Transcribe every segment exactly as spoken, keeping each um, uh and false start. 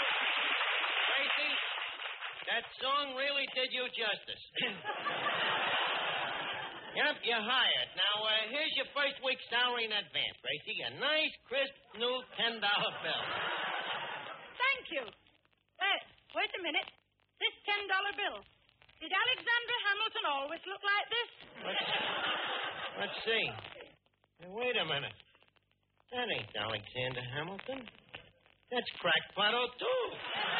Tracy, that song really did you justice. Yep, you're hired. Now, uh, here's your first week's salary in advance, Tracy. A nice, crisp, new ten dollar bill. Thank you. Hey, wait a minute. This ten dollar bill. Did Alexander Hamilton always look like this? Let's, let's see. Hey, wait a minute. That ain't Alexander Hamilton. That's Crackpot O'Toole.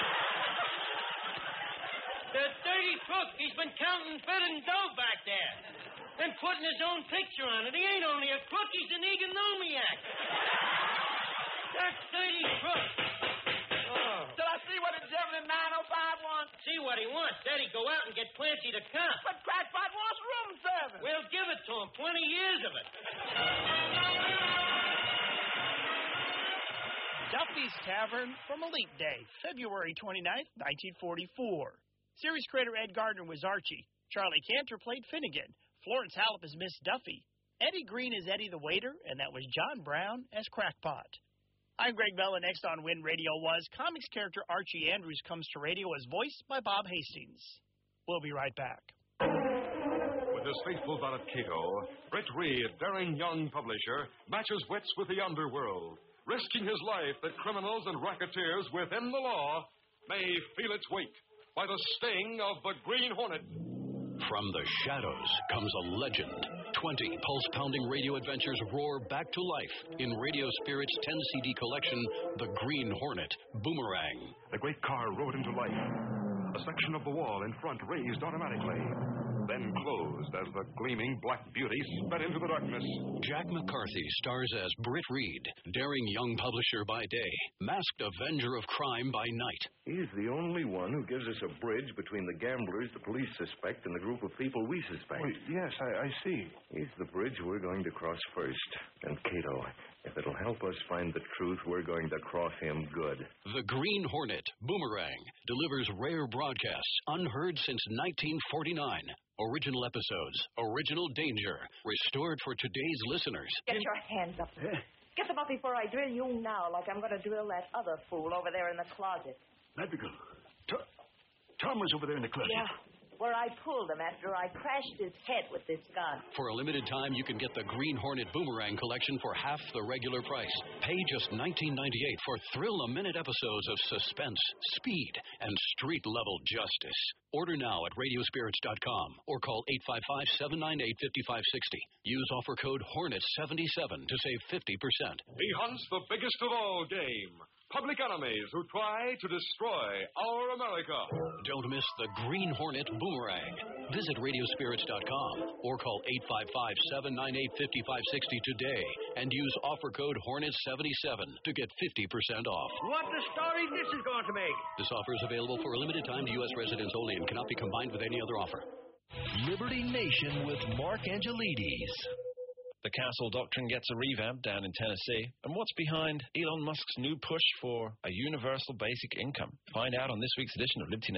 The dirty crook. He's been counting fitting dough back there. And putting his own picture on it. He ain't only a crook, he's an egomaniac. That dirty crook. Oh. Shall I see what the gentleman in nine oh five wants? See what he wants. Said he'd go out and get Clancy to cop. But Crackpot wants room service. We'll give it to him. Twenty years of it. Duffy's Tavern from Elite Day, February twenty-ninth, nineteen forty-four. Series creator Ed Gardner was Archie. Charlie Cantor played Finnegan. Florence Hallop is Miss Duffy. Eddie Green is Eddie the Waiter, and that was John Brown as Crackpot. I'm Greg Bell, and next on Win Radio was comics character Archie Andrews comes to radio as voiced by Bob Hastings. We'll be right back. With his faithful valet Cato, Britt Reed, daring young publisher, matches wits with the underworld, risking his life that criminals and racketeers within the law may feel its weight by the sting of the Green Hornet. From the shadows comes a legend. Twenty pulse-pounding radio adventures roar back to life in Radio Spirit's ten C D collection, The Green Hornet, Boomerang. The great car rode into life. A section of the wall in front raised automatically, then closed as the gleaming black beauty sped into the darkness. Jack McCarthy stars as Britt Reed, daring young publisher by day, masked avenger of crime by night. He's the only one who gives us a bridge between the gamblers the police suspect and the group of people we suspect. Well, yes, I, I see. He's the bridge we're going to cross first. And, Cato, if it'll help us find the truth, we're going to cross him good. The Green Hornet, Boomerang, delivers rare broadcasts unheard since nineteen forty-nine. Original episodes, original danger, restored for today's listeners. Get your hands up. Get them up before I drill you now, like I'm going to drill that other fool over there in the closet. Madrigal, Tom, Tom was over there in the closet. Yeah, where I pulled him after I crashed his head with this gun. For a limited time, you can get the Green Hornet Boomerang collection for half the regular price. Pay just nineteen ninety-eight for thrill-a-minute episodes of suspense, speed, and street-level justice. Order now at radio spirits dot com or call eight five five, seven nine eight, five five six zero. Use offer code Hornet seventy-seven to save fifty percent. He hunts the biggest of all game. Public enemies who try to destroy our America. Don't miss the Green Hornet Boomerang. Visit radio spirits dot com or call eight five five, seven nine eight, five five six zero today and use offer code Hornet seventy-seven to get fifty percent off. What the story this is going to make? This offer is available for a limited time to U S residents only and cannot be combined with any other offer. Liberty Nation with Mark Angelides. The Castle Doctrine gets a revamp down in Tennessee. And what's behind Elon Musk's new push for a universal basic income? Find out on this week's edition of Liberty Nation.